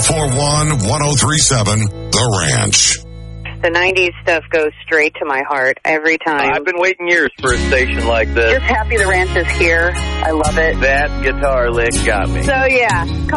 641-1037, The Ranch. The 90s stuff goes straight to my heart every time. I've been waiting years for a station like this. Just happy the ranch is here. I love it. That guitar lick got me. So, yeah.